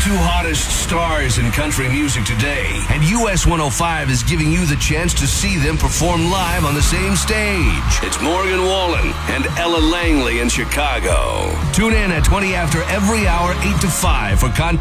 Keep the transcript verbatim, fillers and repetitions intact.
twenty-two hottest stars in country music today, and U S one oh five is giving you the chance to see them perform live on the same stage. It's Morgan Wallen and Ella Langley in Chicago. Tune in at twenty after every hour, eight to five for content.